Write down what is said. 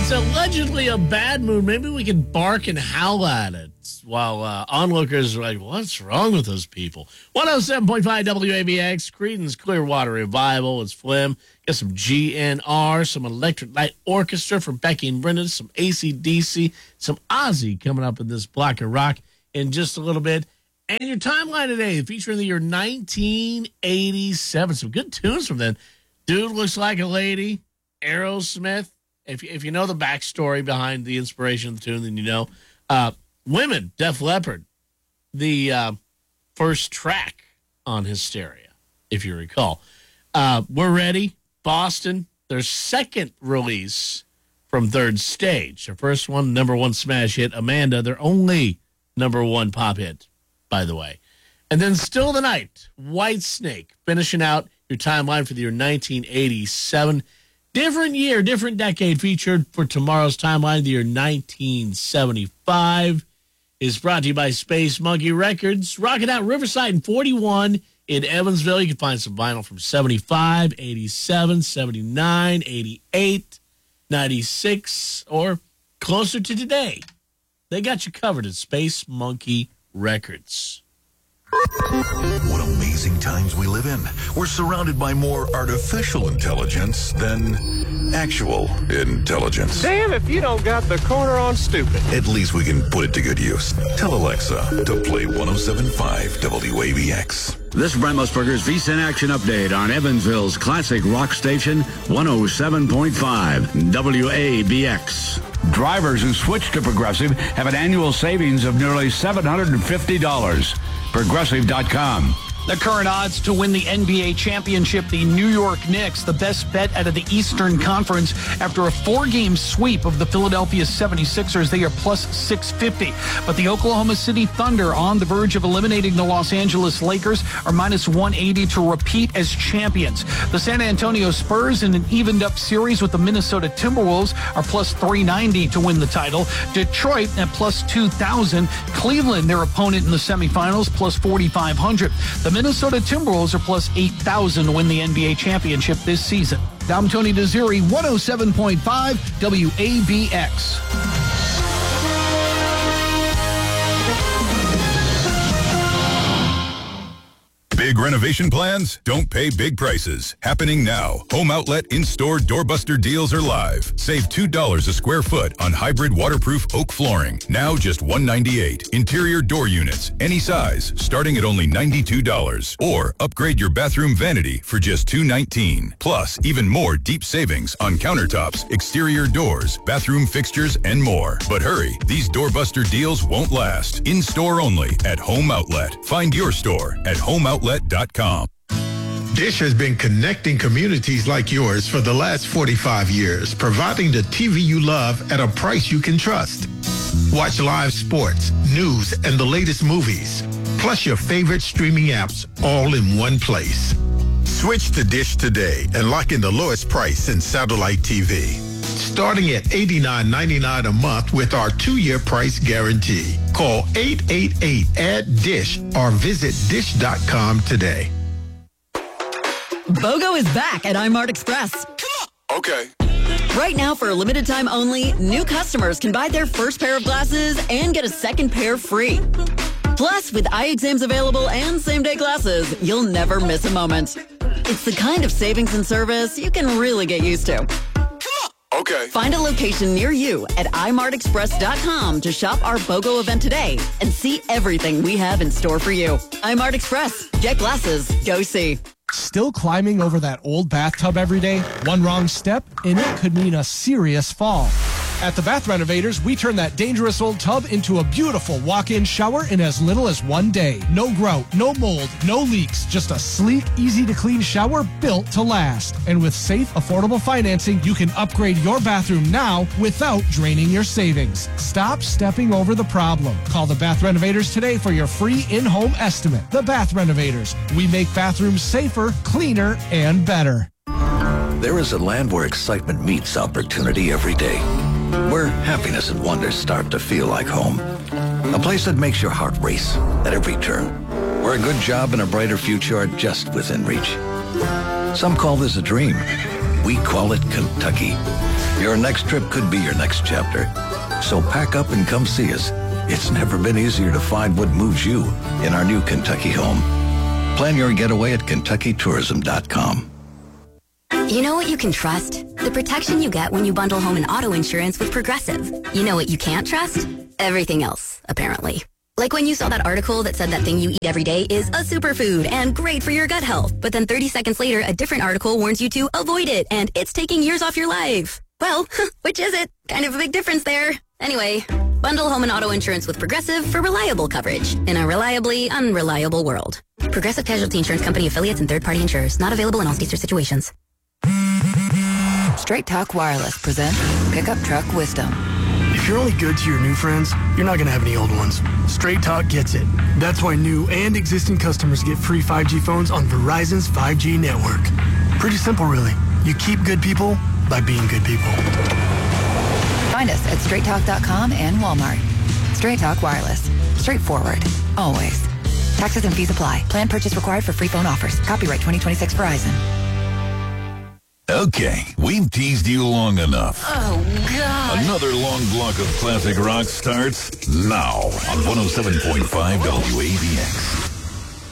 It's allegedly a bad mood. Maybe we can bark and howl at it while onlookers are like, what's wrong with those people? 107.5 WABX, Creedence Clearwater Revival. It's Flim. Got some GNR, some Electric Light Orchestra for Becky and Brendan, some AC/DC, some Ozzy coming up in this block of rock in just a little bit. And your timeline today featuring the year 1987. Some good tunes from then. Dude Looks Like a Lady, Aerosmith. If you know the backstory behind the inspiration of the tune, then you know. Women, Def Leppard, the first track on Hysteria, if you recall. We're Ready, Boston, their second release from Third Stage. Their first one, number one smash hit, Amanda, their only number one pop hit, by the way. And then Still the Night, Whitesnake, finishing out your timeline for the year 1987. Different year, different decade featured for tomorrow's timeline. The year 1975 is brought to you by Space Monkey Records. Rocking out Riverside in 41 in Evansville. You can find some vinyl from 75, 87, 79, 88, 96, or closer to today. They got you covered at Space Monkey Records. What amazing times we live in. We're surrounded by more artificial intelligence than actual intelligence. Damn if you don't got the corner on stupid. At least we can put it to good use. Tell Alexa to play 107.5 WABX. This is Brent Musburger's VSIN Action Update on Evansville's classic rock station, 107.5 WABX. Drivers who switch to Progressive have an annual savings of nearly $750. Progressive.com. The current odds to win the NBA championship, the New York Knicks, the best bet out of the Eastern Conference. After a 4-game sweep of the Philadelphia 76ers, they are plus 650. But the Oklahoma City Thunder, on the verge of eliminating the Los Angeles Lakers, are minus 180 to repeat as champions. The San Antonio Spurs, in an evened-up series with the Minnesota Timberwolves, are plus 390 to win the title. Detroit at plus 2,000. Cleveland, their opponent in the semifinals, plus 4,500. The Minnesota Timberwolves are plus 8,000 to win the NBA championship this season. I'm Tony Desiri, 107.5 WABX. Big renovation plans? Don't pay big prices. Happening now. Home Outlet in-store doorbuster deals are live. Save $2 a square foot on hybrid waterproof oak flooring. Now just $198. Interior door units, any size, starting at only $92. Or upgrade your bathroom vanity for just $219. Plus, even more deep savings on countertops, exterior doors, bathroom fixtures, and more. But hurry, these doorbuster deals won't last. In-store only at Home Outlet. Find your store at homeoutlet.com. Dish has been connecting communities like yours for the last 45 years, providing the TV you love at a price you can trust. Watch live sports, news, and the latest movies, plus your favorite streaming apps all in one place. Switch to Dish today and lock in the lowest price in satellite TV. Starting at $89.99 a month with our 2-year price guarantee. Call 888-ADD-DISH or visit dish.com today. BOGO is back at iMart Express. Okay. Right now, for a limited time only, new customers can buy their first pair of glasses and get a second pair free. Plus, with eye exams available and same-day glasses, you'll never miss a moment. It's the kind of savings and service you can really get used to. Okay. Find a location near you at imartexpress.com to shop our BOGO event today and see everything we have in store for you. iMart Express. Get glasses. Go see. Still climbing over that old bathtub every day? One wrong step, and it could mean a serious fall. At the Bath Renovators, we turn that dangerous old tub into a beautiful walk-in shower in as little as 1 day. No grout, no mold, no leaks, just a sleek, easy-to-clean shower built to last. And with safe, affordable financing, you can upgrade your bathroom now without draining your savings. Stop stepping over the problem. Call the Bath Renovators today for your free in-home estimate. The Bath Renovators. We make bathrooms safer, cleaner, and better. There is a land where excitement meets opportunity every day, where happiness and wonder start to feel like home. A place that makes your heart race at every turn, where a good job and a brighter future are just within reach. Some call this a dream. We call it Kentucky. Your next trip could be your next chapter. So pack up and come see us. It's never been easier to find what moves you in our new Kentucky home. Plan your getaway at KentuckyTourism.com. You know what you can trust? The protection you get when you bundle home and auto insurance with Progressive. You know what you can't trust? Everything else, apparently. Like when you saw that article that said that thing you eat every day is a superfood and great for your gut health. But then 30 seconds later, a different article warns you to avoid it and it's taking years off your life. Well, which is it? Kind of a big difference there. Anyway, bundle home and auto insurance with Progressive for reliable coverage in a reliably unreliable world. Progressive Casualty Insurance Company affiliates and third-party insurers. Not available in all states or situations. Straight Talk Wireless presents Pickup Truck Wisdom. If you're only good to your new friends, you're not going to have any old ones. Straight Talk gets it. That's why new and existing customers get free 5G phones on Verizon's 5G network. Pretty simple, really. You keep good people by being good people. Find us at straighttalk.com and Walmart. Straight Talk Wireless. Straightforward. Always. Taxes and fees apply. Plan purchase required for free phone offers. Copyright 2026 Verizon. Okay, we've teased you long enough. Oh, God. Another long block of classic rock starts now on 107.5 WABX.